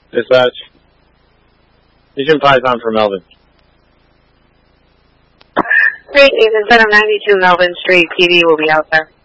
Dispatch. Agent Python for Melvin. Great, Agent 92 Melvin Street. PD will be out there.